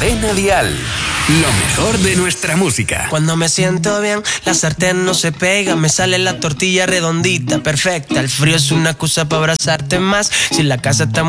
Cadena Dial. Lo mejor de nuestra música. Cuando me siento bien, la sartén no se pega. Me sale la tortilla redondita, perfecta. El frío es una excusa para abrazarte más. Si la casa está